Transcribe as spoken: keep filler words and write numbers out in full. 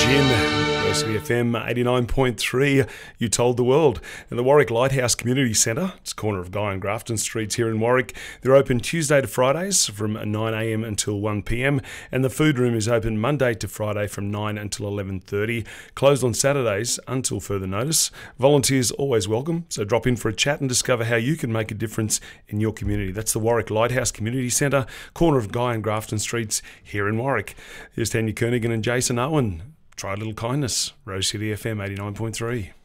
Gin. University F M eighty-nine point three, You Told the World. And the Warwick Lighthouse Community Centre, it's corner of Guy and Grafton Streets here in Warwick. They're open Tuesday to Fridays from nine a m until one p m, and the food room is open Monday to Friday from nine until eleven thirty, closed on Saturdays until further notice. Volunteers always welcome, so drop in for a chat and discover how you can make a difference in your community. That's the Warwick Lighthouse Community Centre, corner of Guy and Grafton Streets here in Warwick. Here's Tanya Kernigan and Jason Owen. Try a little kindness. Rose City F M eighty-nine point three.